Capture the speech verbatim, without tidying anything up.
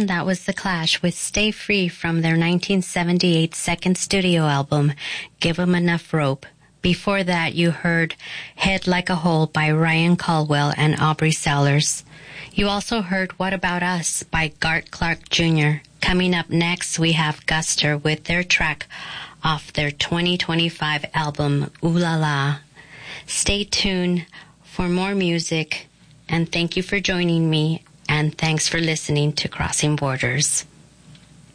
And that was The Clash with Stay Free from their nineteen seventy-eight second studio album, Give 'Em Enough Rope. Before that, you heard Head Like a Hole by Ryan Caldwell and Aubrey Sellers. You also heard What About Us by Gart Clark Junior Coming up next, we have Guster with their track off their twenty twenty-five album, Ooh La La. Stay tuned for more music, and thank you for joining me, and thanks for listening to Crossing Borders.